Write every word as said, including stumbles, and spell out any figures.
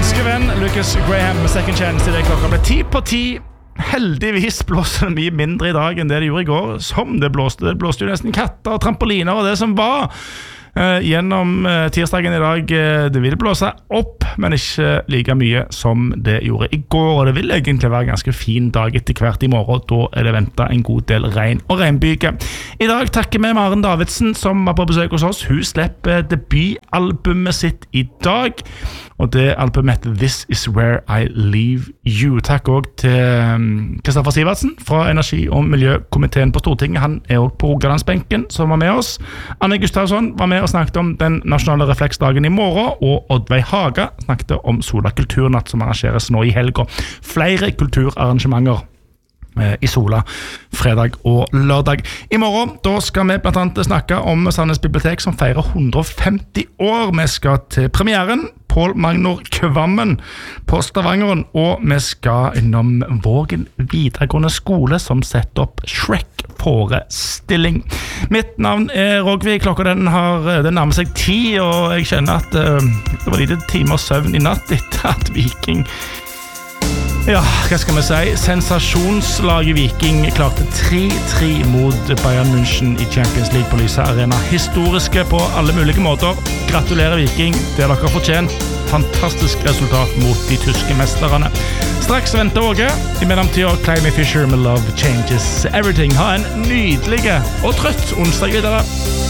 danske venn Lucas Graham med Second Chance til det klokka ble ti på ti. Heldigvis blåser det mye mindre i dag enn det det gjorde i går. Som det blåste. Det blåste jo nesten katter og trampoliner og det som var. Uh, gjennom uh, tirsdagen i dag uh, det vil blåse opp, men ikke like mye som det gjorde i går, og det vil egentlig være en ganske fin dag etter hvert i morgen. Da er det ventet en god del regn og regnbyge. I dag takker vi Maren Davidsen som var på besøk hos oss. Hun slipper debutalbumet sitt i dag, og det albumet heter This Is Where I Leave You. Takk også til Kristoffer Sivertsen fra Energi- og Miljøkomiteen på Stortinget. Han er også på Rogalandsbenken som var med oss. Anne Gustavsson var med og snakket om den nasjonale refleksdagen i morgen, og Oddveig Haga snakket om Sola Kulturnatt som arrangeres nå i helgen. Flere kulturarrangementer i Sola fredag og lørdag. I morgen da skal vi blant annet snakke om Sandnes bibliotek som feirer hundre og femti år. Vi skal til premieren Pål Magnor Kvammen på Stavangeren, og vi skal innom Vågen videregående skole som setter opp Shrek-forestilling. Mitt navn er Rogvi. Klokka den har den nærmer seg ti, og jeg kjenner at uh, det var lite timer søvn i natt etter at Viking Ja, hva skal vi si? Sensasjonslaget Viking klarte tre tre mot Bayern München i Champions League på Lyse Arena. Historiske på alle mulige måter. Gratulerer Viking, det har dere fortjent. Fantastisk resultat mot de tyske mesterne. Straks venter Åge. I mellomtiden Climby Fisher med Love Changes Everything. Ha en nydelig og trøtt onsdag videre.